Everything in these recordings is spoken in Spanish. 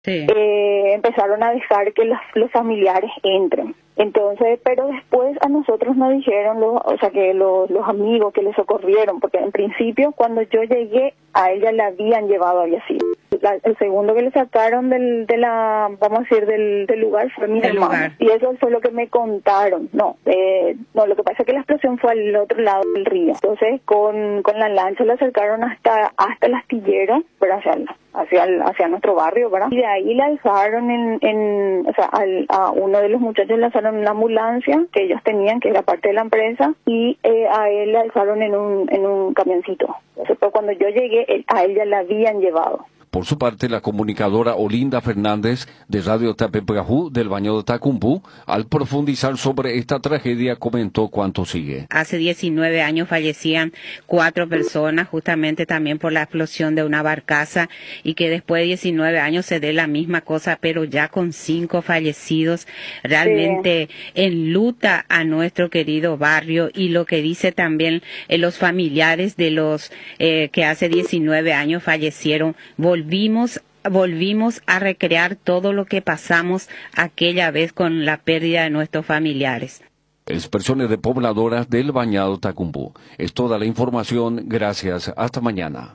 Sí. Empezaron a dejar que los familiares entren. Entonces, pero después a nosotros nos dijeron, que los amigos que le socorrieron, porque en principio cuando yo llegué a ella la habían llevado había sido. El segundo que le sacaron del lugar fue mi hermano. Y eso fue lo que me contaron. No, lo que pasa es que la explosión fue al otro lado del río. Entonces con la lancha la acercaron hasta el astillero, pero hacia nuestro barrio, ¿verdad? Y de ahí la alzaron a uno de los muchachos le alzaron en la ambulancia que ellos tenían, que era parte de la empresa, y a él le alzaron en un camioncito. Entonces, pero cuando yo llegué, a él ya la habían llevado. Por su parte, la comunicadora Olinda Fernández de Radio Tapeprajú del Baño de Tacumbú, al profundizar sobre esta tragedia, comentó cuánto sigue. Hace 19 años fallecían 4 personas justamente también por la explosión de una barcaza y que después de 19 años se dé la misma cosa, pero ya con 5 fallecidos. Realmente enluta a nuestro querido barrio y lo que dice también los familiares de los que hace 19 años fallecieron. Volvimos a recrear todo lo que pasamos aquella vez con la pérdida de nuestros familiares. Expresiones de pobladoras del Bañado Tacumbú. Es toda la información. Gracias. Hasta mañana.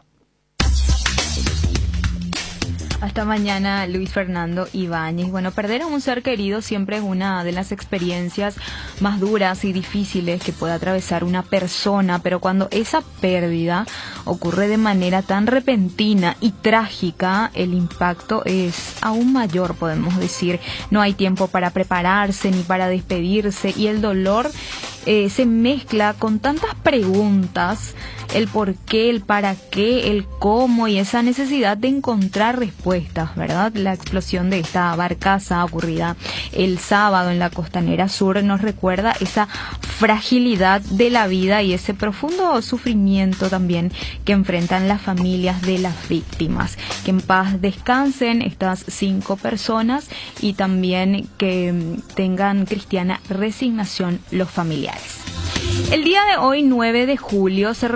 Hasta mañana, Luis Fernando Ibáñez. Bueno, perder a un ser querido siempre es una de las experiencias más duras y difíciles que puede atravesar una persona, pero cuando esa pérdida ocurre de manera tan repentina y trágica, el impacto es aún mayor, podemos decir. No hay tiempo para prepararse ni para despedirse y el dolor se mezcla con tantas preguntas, el por qué, el para qué, el cómo y esa necesidad de encontrar respuestas, ¿verdad? La explosión de esta barcaza ocurrida el sábado en la Costanera Sur nos recuerda esa fragilidad de la vida y ese profundo sufrimiento también que enfrentan las familias de las víctimas. Que en paz descansen estas 5 personas y también que tengan cristiana resignación los familiares. El día de hoy, 9 de julio, se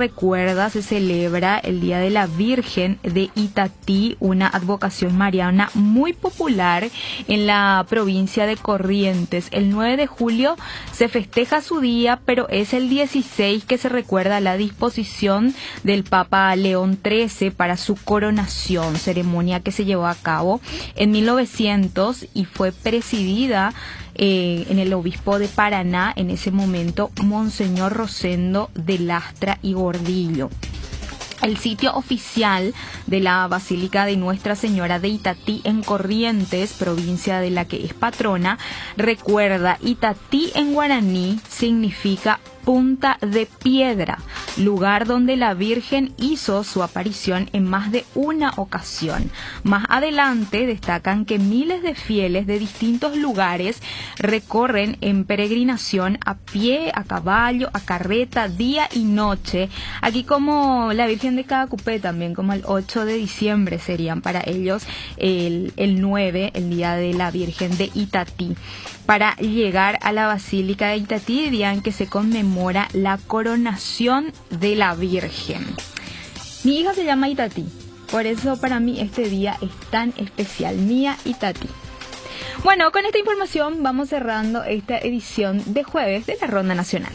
celebra el Día de la Virgen de Itatí, una advocación mariana muy popular en la provincia de Corrientes. El 9 de julio se festeja su día, pero es el 16 que se recuerda la disposición del Papa León XIII para su coronación, ceremonia que se llevó a cabo en 1900 y fue presidida en el obispo de Paraná, en ese momento, Monseñor Rosendo de Lastra y Gordillo. El sitio oficial de la Basílica de Nuestra Señora de Itatí en Corrientes, provincia de la que es patrona, recuerda: Itatí en guaraní significa punta de piedra, lugar donde la Virgen hizo su aparición en más de una ocasión. Más adelante destacan que miles de fieles de distintos lugares recorren en peregrinación a pie, a caballo, a carreta, día y noche. Aquí como la Virgen de Cadacupé, también como el 8 de diciembre serían para ellos el 9, el Día de la Virgen de Itatí. Para llegar a la Basílica de Itatí, día en que se conmemora la coronación de la Virgen. Mi hija se llama Itatí, por eso para mí este día es tan especial, Mía Itatí. Bueno, con esta información vamos cerrando esta edición de jueves de la Ronda Nacional.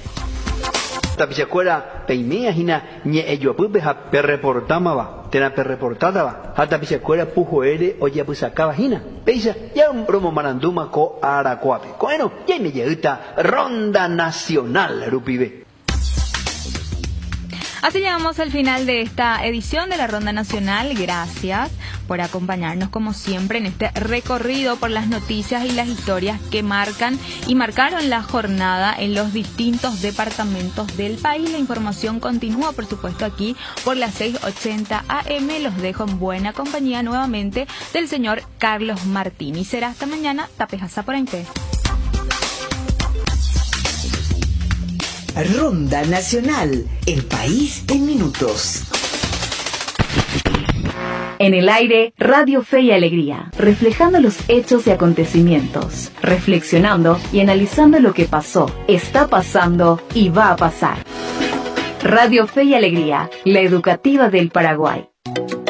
Tapichacuera peimea hina ñe eyopupe ha perreportamaba tena perreportadaba ha tapichacuera pujoere oyapusacaba hina peisa ya un promo maranduma ko aracuape bueno ya me llega Ronda Nacional rupibe. Así llegamos al final de esta edición de la Ronda Nacional. Gracias por acompañarnos como siempre en este recorrido por las noticias y las historias que marcan y marcaron la jornada en los distintos departamentos del país. La información continúa, por supuesto, aquí por las 6:80 AM. Los dejo en buena compañía nuevamente del señor Carlos Martín. Y será hasta mañana. Tapejasa por Ente. Ronda Nacional, el país en minutos. En el aire, Radio Fe y Alegría, reflejando los hechos y acontecimientos, reflexionando y analizando lo que pasó, está pasando y va a pasar. Radio Fe y Alegría, la educativa del Paraguay.